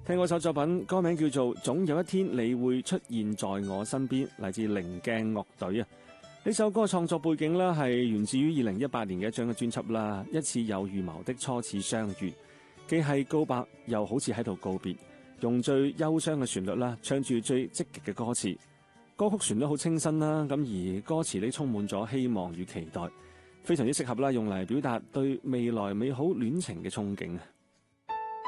聽嗰首作品，歌名叫做《總有一天你會出現在我身邊》，嚟自棱鏡樂隊啊。呢首歌創作背景啦，係源自於2018年嘅一張嘅專輯啦，一次有預謀的初次相遇，既係告白，又好似喺度告別，用最憂傷嘅旋律啦，唱住最積極嘅歌詞。歌曲旋律好清新啦，咁而歌詞呢充滿咗希望與期待，非常之適合啦，用嚟表達對未來美好戀情嘅憧憬啊。